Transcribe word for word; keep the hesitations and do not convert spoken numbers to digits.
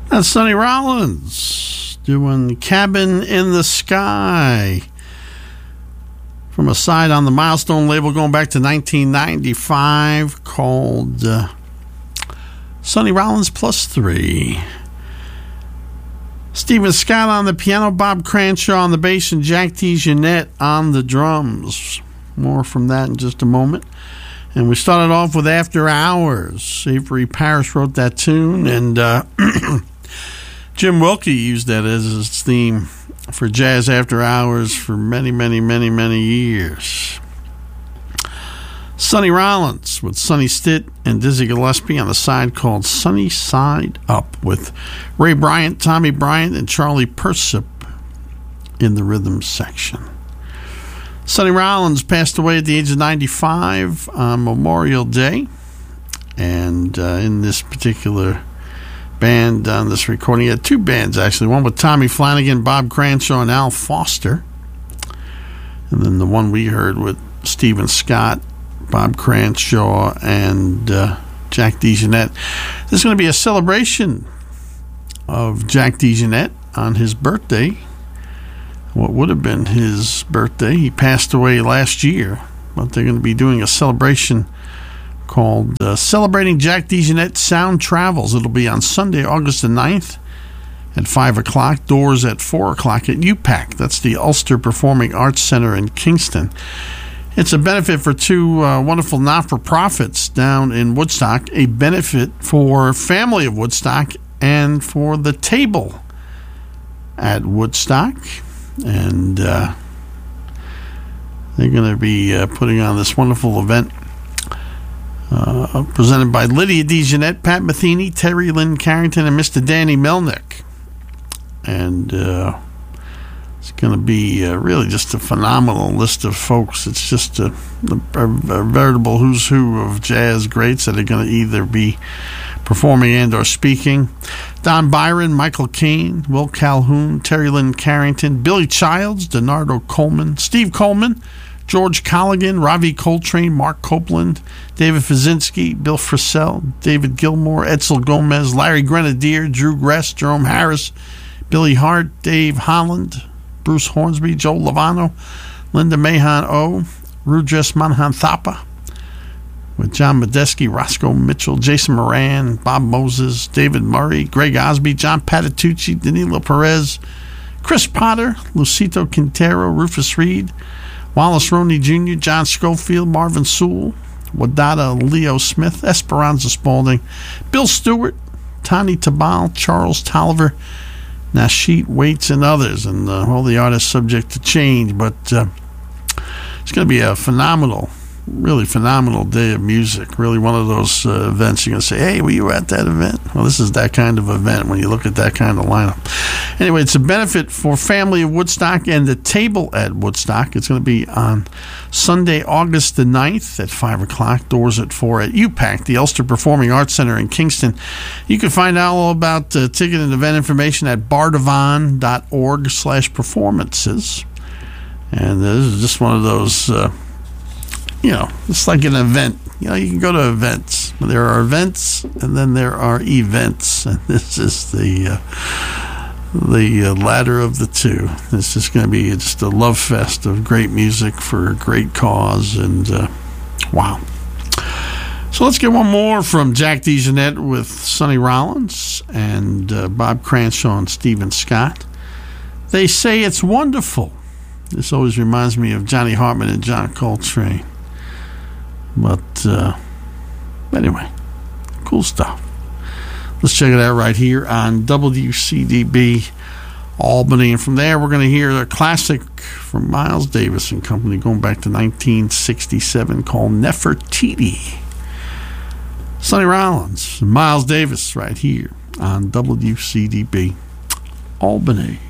That's Sonny Rollins doing Cabin in the Sky from a side on the Milestone label going back to nineteen ninety-five called uh, Sonny Rollins Plus Three. Stephen Scott on the piano, Bob Cranshaw on the bass, and Jack DeJohnette on the drums. More from that in just a moment. And we started off with After Hours. Avery Parrish wrote that tune, and uh, Jim Wilkie used that as his theme for Jazz After Hours for many, many, many, many years. Sonny Rollins with Sonny Stitt and Dizzy Gillespie on the side called Sunny Side Up with Ray Bryant, Tommy Bryant, and Charlie Persip in the rhythm section. Sonny Rollins passed away at the age of ninety-five on Memorial Day. And uh, in this particular band on this recording, he had two bands actually. One with Tommy Flanagan, Bob Cranshaw, and Al Foster. And then the one we heard with Stephen Scott, Bob Cranshaw, and uh, Jack DeJohnette. This is going to be a celebration of Jack DeJohnette on his birthday. What would have been his birthday. He passed away last year, but they're going to be doing a celebration called uh, Celebrating Jack DeJohnette Sound Travels. It'll be on Sunday, August the ninth at five o'clock. Doors at four o'clock at U PAC. That's the Ulster Performing Arts Center in Kingston. It's a benefit for two uh, wonderful not-for-profits down in Woodstock, a benefit for Family of Woodstock and for the Table at Woodstock. And uh, they're going to be uh, putting on this wonderful event uh, presented by Lydia DeJohnette, Pat Metheny, Terry Lynn Carrington, and Mister Danny Melnick. And uh, it's going to be uh, really just a phenomenal list of folks. It's just a, a, a veritable who's who of jazz greats that are going to either be performing and or speaking. Don Byron, Michael Caine, Will Calhoun, Terry Lynn Carrington, Billy Childs, Donardo Coleman, Steve Coleman, George Colligan, Ravi Coltrane, Mark Copeland, David Fazinski, Bill Frisell, David Gilmour, Edsel Gomez, Larry Grenadier, Drew Gress, Jerome Harris, Billy Hart, Dave Holland, Bruce Hornsby, Joe Lovano, Linda Mahon O, Rudras Manhan Thapa, with John Medeski, Roscoe Mitchell, Jason Moran, Bob Moses, David Murray, Greg Osby, John Patitucci, Danilo Perez, Chris Potter, Lucito Quintero, Rufus Reed, Wallace Roney Junior, John Schofield, Marvin Sewell, Wadada Leo Smith, Esperanza Spalding, Bill Stewart, Tani Tabal, Charles Tolliver, Nasheet Waits, and others, and uh, all the artists subject to change. But uh, it's going to be a phenomenal really phenomenal day of music. Really one of those uh, events you're going to say, hey, were you at that event? Well, this is that kind of event when you look at that kind of lineup. Anyway, it's a benefit for Family of Woodstock and the Table at Woodstock. It's going to be on Sunday, August the ninth at five o'clock. Doors at four at U PAC, the Ulster Performing Arts Center in Kingston. You can find out all about uh, ticket and event information at bardavon.org slash performances. And this is just one of those... Uh, You know, it's like an event. You know, you can go to events. There are events, and then there are events, and this is the uh, the uh, latter of the two. It's just going to be just a love fest of great music for a great cause, and uh, wow. So let's get one more from Jack DeJohnette with Sonny Rollins and uh, Bob Cranshaw and Stephen Scott. They Say It's Wonderful. This always reminds me of Johnny Hartman and John Coltrane. But uh, anyway, cool stuff. Let's check it out right here on W C D B Albany. And from there, we're going to hear a classic from Miles Davis and Company going back to nineteen sixty-seven called Nefertiti. Sonny Rollins and Miles Davis right here on W C D B Albany.